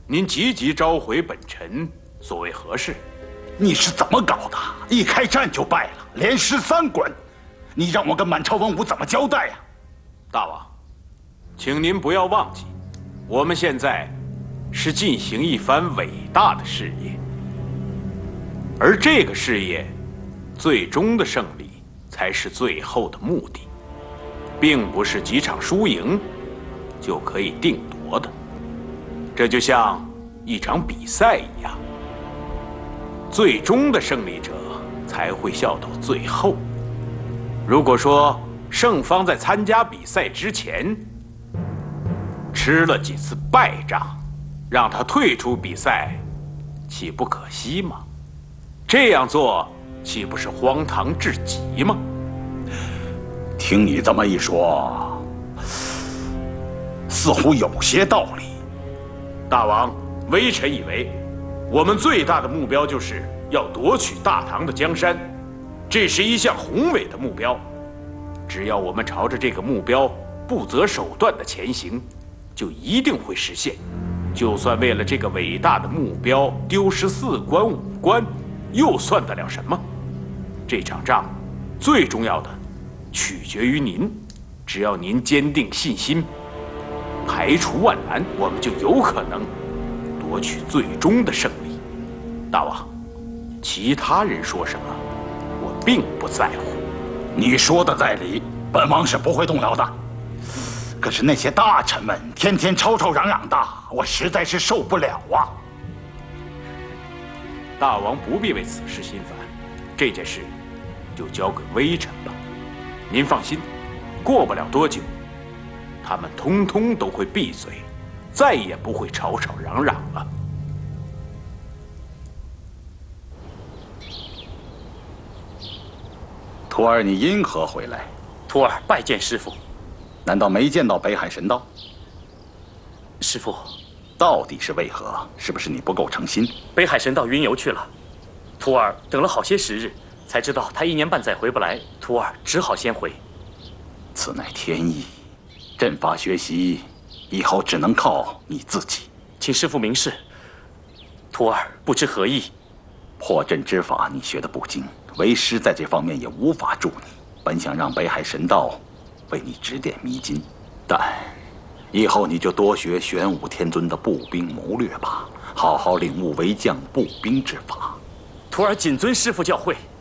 您急急召回本臣，所谓何事？ 你是怎么搞的？一开战就败了，连失3关，你让我跟满朝文武怎么交代呀？ 大王，请您不要忘记，我们现在是进行一番伟大的事业，而这个事业最终的胜利才是最后的目的，并不是几场输赢就可以定夺的。这就像一场比赛一样，最终的胜利者才会笑到最后。如果说胜方在参加比赛之前吃了几次败仗，让他退出比赛，岂不可惜吗？这样做岂不是荒唐至极吗？ 听你这么一说，似乎有些道理。 大王，微臣以为，我们最大的目标就是要夺取大唐的江山，这是一项宏伟的目标。只要我们朝着这个目标不择手段的前行，就一定会实现。就算为了这个伟大的目标丢失4关5关，又算得了什么？这场仗最重要的取决于您，只要您坚定信心，排除万难，我们就有可能夺取最终的胜利。大王，其他人说什么，我并不在乎。 你说的在理，本王是不会动摇的。可是那些大臣们天天吵吵嚷嚷的，我实在是受不了啊！ 大王不必为此事心烦，这件事就交给微臣吧。您放心，过不了多久，他们通通都会闭嘴，再也不会吵吵嚷嚷了。 徒儿，你因何回来？ 徒儿拜见师父。 难道没见到北海神道？ 师父， 到底是为何？是不是你不够诚心？ 北海神道云游去了，徒儿等了好些时日，才知道他1年半载回不来，徒儿只好先回。 此乃天意，阵法学习以后只能靠你自己。 请师父明示，徒儿不知何意。 破阵之法你学得不精，为师在这方面也无法助你。本想让北海神道为你指点迷津，但以后你就多学玄武天尊的步兵谋略吧，好好领悟为将步兵之法。 徒儿谨遵师父教诲。